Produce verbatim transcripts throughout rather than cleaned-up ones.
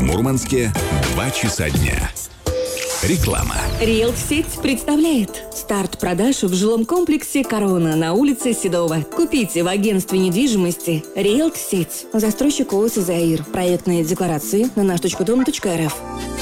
В Мурманске два часа дня. Реклама. Риэлт-сеть представляет старт продаж в жилом комплексе «Корона» на улице Седова. Купите в агентстве недвижимости Риэлт-сеть. Застройщик ООО «Заир». Проектные декларации на наш точка дом точка эр эф.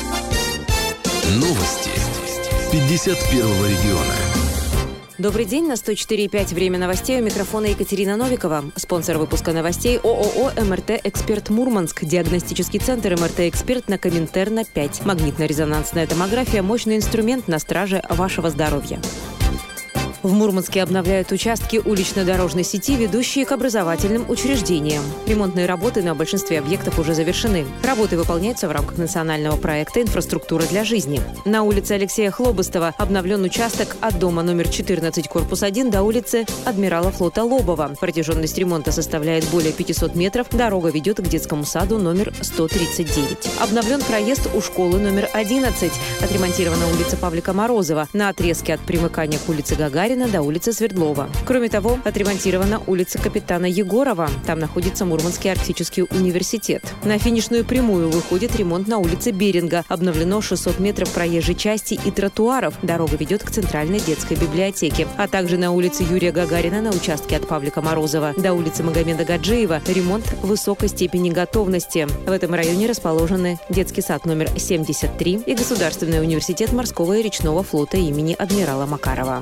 Новости пятьдесят первого региона. Добрый день, на сто четыре и пять время новостей, у микрофона Екатерина Новикова. Спонсор выпуска новостей ООО «МРТ-Эксперт Мурманск», диагностический центр «МРТ-Эксперт» на Коминтерна пять. Магнитно-резонансная томография – мощный инструмент на страже вашего здоровья. В Мурманске обновляют участки улично-дорожной сети, ведущие к образовательным учреждениям. Ремонтные работы на большинстве объектов уже завершены. Работы выполняются в рамках национального проекта «Инфраструктура для жизни». На улице Алексея Хлобыстова обновлен участок от дома номер четырнадцать, корпус один, до улицы Адмирала флота Лобова. Протяженность ремонта составляет более пятисот метров. Дорога ведет к детскому саду номер сто тридцать девять. Обновлен проезд у школы номер одиннадцать. Отремонтирована улица Павлика Морозова на отрезке от примыкания к улице Гагарина до улицы Свердлова. Кроме того, отремонтирована улица Капитана Егорова. Там находится Мурманский арктический университет. На финишную прямую выходит ремонт на улице Беринга. Обновлено шестьсот метров проезжей части и тротуаров. Дорога ведет к центральной детской библиотеке. А также на улице Юрия Гагарина на участке от Павлика Морозова до улицы Магомеда Гаджиева ремонт высокой степени готовности. В этом районе расположены детский сад номер семьдесят три и Государственный университет морского и речного флота имени адмирала Макарова.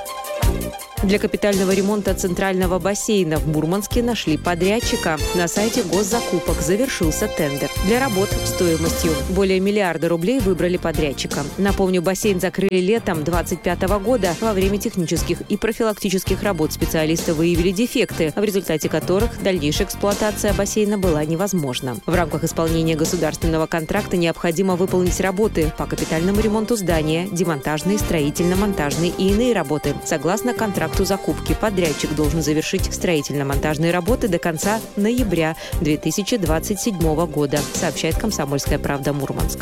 Для капитального ремонта центрального бассейна в Мурманске нашли подрядчика. На сайте госзакупок завершился тендер. Для работ стоимостью более миллиарда рублей выбрали подрядчика. Напомню, бассейн закрыли летом двадцать пятого года. Во время технических и профилактических работ специалисты выявили дефекты, в результате которых дальнейшая эксплуатация бассейна была невозможна. В рамках исполнения государственного контракта необходимо выполнить работы по капитальному ремонту здания, демонтажные, строительно-монтажные и иные работы. Согласно контракту закупки, подрядчик должен завершить строительно-монтажные работы до конца ноября две тысячи двадцать седьмого года, сообщает «Комсомольская правда» Мурманск.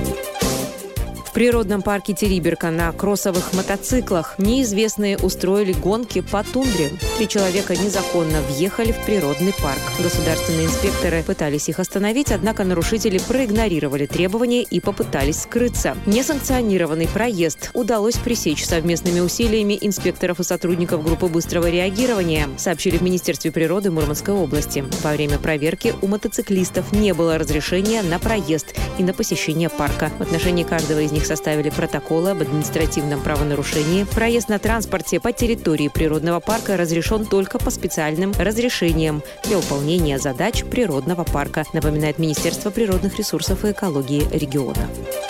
В природном парке Териберка на кроссовых мотоциклах неизвестные устроили гонки по тундре. Три человека незаконно въехали в природный парк. Государственные инспекторы пытались их остановить, однако нарушители проигнорировали требования и попытались скрыться. Несанкционированный проезд удалось пресечь совместными усилиями инспекторов и сотрудников группы быстрого реагирования, сообщили в Министерстве природы Мурманской области. Во время проверки у мотоциклистов не было разрешения на проезд и на посещение парка. В отношении каждого из них составили протоколы об административном правонарушении. Проезд на транспорте по территории природного парка разрешен только по специальным разрешениям для выполнения задач природного парка, напоминает Министерство природных ресурсов и экологии региона.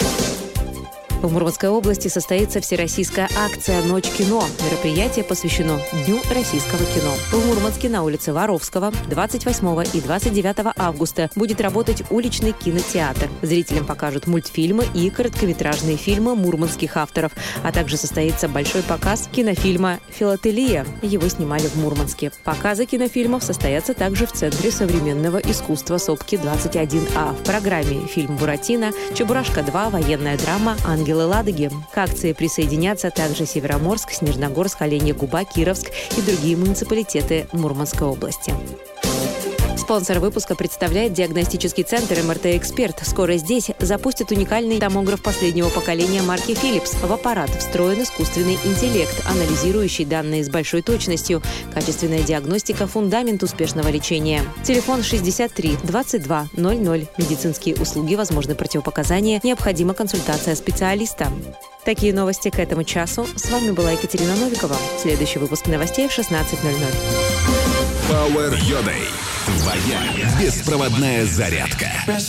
В Мурманской области состоится всероссийская акция «Ночь кино». Мероприятие посвящено Дню российского кино. В Мурманске на улице Воровского двадцать восьмого и двадцать девятого августа будет работать уличный кинотеатр. Зрителям покажут мультфильмы и короткометражные фильмы мурманских авторов, а также состоится большой показ кинофильма «Филателия». Его снимали в Мурманске. Показы кинофильмов состоятся также в Центре современного искусства Сопки двадцать один А. В программе фильм «Буратино», «Чебурашка два», военная драма «Ангел Ладоги». К акции присоединятся также Североморск, Снежногорск, Оленья Губа, Кировск и другие муниципалитеты Мурманской области. Спонсор выпуска представляет диагностический центр «МРТ-Эксперт». Скоро здесь запустят уникальный томограф последнего поколения марки Philips. В аппарат встроен искусственный интеллект, анализирующий данные с большой точностью. Качественная диагностика – фундамент успешного лечения. Телефон шестьдесят три двадцать два ноль ноль. Медицинские услуги, возможны противопоказания, необходима консультация специалиста. Такие новости к этому часу. С вами была Екатерина Новикова. Следующий выпуск новостей в шестнадцать ноль ноль. Power Your Day. Твоя беспроводная зарядка.